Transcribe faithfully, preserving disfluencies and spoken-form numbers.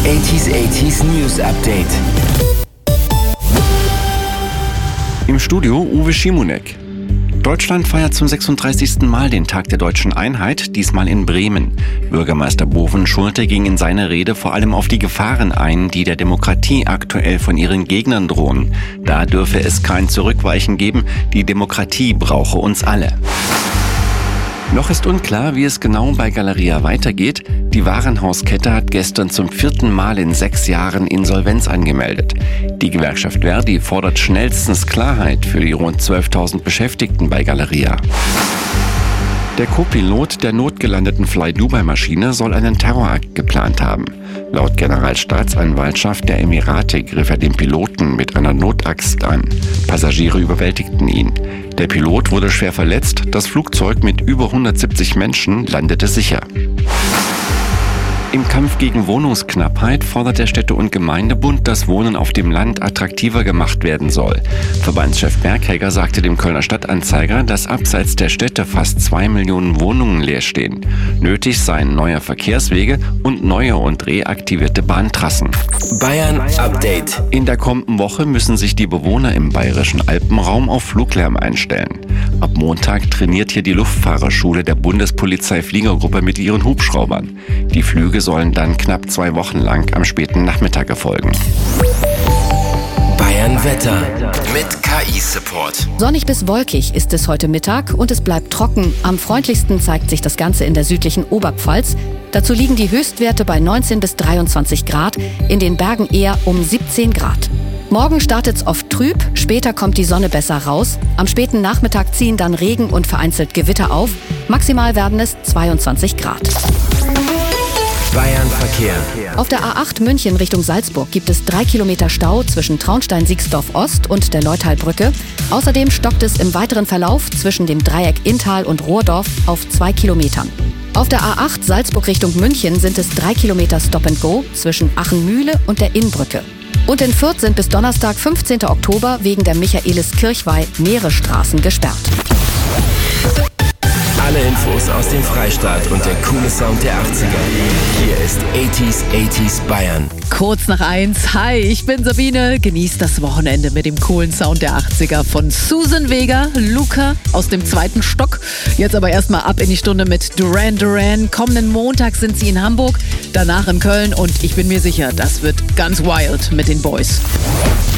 achtziger achtziger News Update. Im Studio Uwe Schimonek. Deutschland feiert zum sechsunddreißigsten Mal den Tag der deutschen Einheit, diesmal in Bremen. Bürgermeister Boven Schulte ging in seiner Rede vor allem auf die Gefahren ein, die der Demokratie aktuell von ihren Gegnern drohen. Da dürfe es kein Zurückweichen geben, die Demokratie brauche uns alle. Noch ist unklar, wie es genau bei Galeria weitergeht. Die Warenhauskette hat gestern zum vierten Mal in sechs Jahren Insolvenz angemeldet. Die Gewerkschaft Verdi fordert schnellstens Klarheit für die rund zwölftausend Beschäftigten bei Galeria. Der Co-Pilot der notgelandeten Fly-Dubai-Maschine soll einen Terrorakt geplant haben. Laut Generalstaatsanwaltschaft der Emirate griff er den Piloten mit einer Notaxt an. Passagiere überwältigten ihn. Der Pilot wurde schwer verletzt, das Flugzeug mit über hundertsiebzig Menschen landete sicher. Im Kampf gegen Wohnungsknappheit fordert der Städte- und Gemeindebund, dass Wohnen auf dem Land attraktiver gemacht werden soll. Verbandschef Berghegger sagte dem Kölner Stadtanzeiger, dass abseits der Städte fast zwei Millionen Wohnungen leer stehen. Nötig seien neue Verkehrswege und neue und reaktivierte Bahntrassen. Bayern Update. In der kommenden Woche müssen sich die Bewohner im bayerischen Alpenraum auf Fluglärm einstellen. Ab Montag trainiert hier die Luftfahrerschule der Bundespolizei Fliegergruppe mit ihren Hubschraubern. Die Flüge sollen dann knapp zwei Wochen lang am späten Nachmittag erfolgen. Bayern Wetter mit K I-Support. Sonnig bis wolkig ist es heute Mittag und es bleibt trocken. Am freundlichsten zeigt sich das Ganze in der südlichen Oberpfalz. Dazu liegen die Höchstwerte bei neunzehn bis dreiundzwanzig Grad, in den Bergen eher um siebzehn Grad. Morgen startet es oft trüb, später kommt die Sonne besser raus. Am späten Nachmittag ziehen dann Regen und vereinzelt Gewitter auf. Maximal werden es zweiundzwanzig Grad. Bayern Verkehr. Auf der A acht München Richtung Salzburg gibt es drei Kilometer Stau zwischen Traunstein-Siegsdorf Ost und der Leutalbrücke. Außerdem stockt es im weiteren Verlauf zwischen dem Dreieck Inntal und Rohrdorf auf zwei Kilometern. Auf der A acht Salzburg Richtung München sind es drei Kilometer Stop and Go zwischen Achenmühle und der Innbrücke. Und in Fürth sind bis Donnerstag, fünfzehnten Oktober, wegen der Michaelis-Kirchweih mehrere Straßen gesperrt. Alle Infos aus dem Freistaat und der coole Sound der achtziger. Hier ist achtziger achtziger Bayern. Kurz nach eins. Hi, ich bin Sabine. Genießt das Wochenende mit dem coolen Sound der achtziger von Susan Vega, Luca aus dem zweiten Stock. Jetzt aber erstmal ab in die Stunde mit Duran Duran. Kommenden Montag sind sie in Hamburg, danach in Köln und ich bin mir sicher, das wird ganz wild mit den Boys.